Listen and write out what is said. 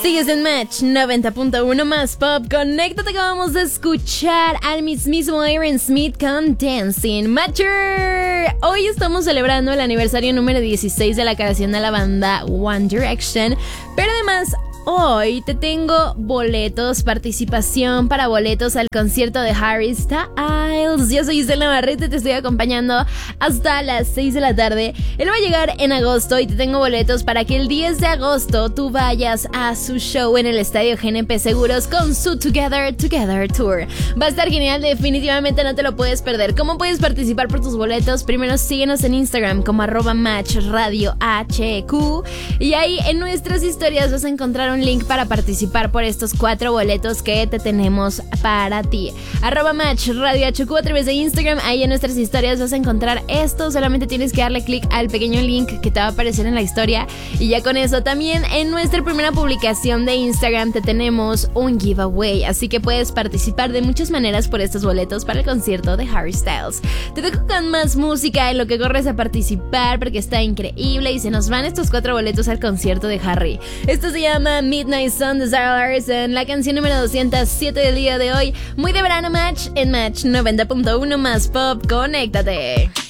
Sigues en Match 90.1 más pop. Conéctate, acabamos de escuchar al mismísimo Aaron Smith con Dancing Mature. Hoy estamos celebrando el aniversario número 16 de la creación de la banda One Direction, pero además hoy te tengo boletos, participación para boletos al concierto de Harry Styles. Yo soy Isela Navarrete, te estoy acompañando hasta las 6 de la tarde. Él va a llegar en agosto y te tengo boletos para que el 10 de agosto tú vayas a su show en el Estadio GNP Seguros con su Together Tour. Va a estar genial, definitivamente no te lo puedes perder. ¿Cómo puedes participar por tus boletos? Primero síguenos en Instagram como @matchradiohq y ahí en nuestras historias vas a encontrar un link para participar por estos 4 boletos que te tenemos para ti. @matchradiohq a través de Instagram, ahí en nuestras historias vas a encontrar esto. Solamente tienes que darle clic al pequeño link que te va a aparecer en la historia y ya con eso también en nuestra primera publicación de Instagram te tenemos un giveaway, así que puedes participar de muchas maneras por estos boletos para el concierto de Harry Styles. Te dejo con más música en lo que corres a participar porque está increíble y se nos van estos 4 boletos al concierto de Harry. Esto se llama Midnight Sun de Zara Larsson, la canción número 207 del día de hoy. Muy de verano, Match en Match 90.1 más pop. Conéctate.